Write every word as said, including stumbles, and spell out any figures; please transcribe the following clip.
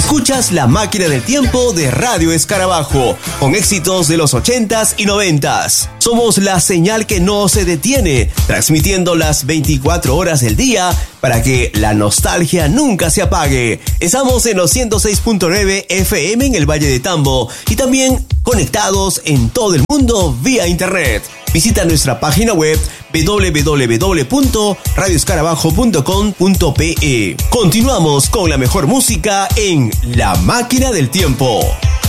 Escuchas La Máquina del Tiempo de Radio Escarabajo, con éxitos de los ochentas y noventas. Somos la señal que no se detiene, transmitiendo las veinticuatro horas del día para que la nostalgia nunca se apague. Estamos en los ciento seis punto nueve F M en el Valle de Tambo y también conectados en todo el mundo vía internet. Visita nuestra página web doble u doble u doble u punto radio escarabajo punto com punto pe. Continuamos con la mejor música en La Máquina del Tiempo.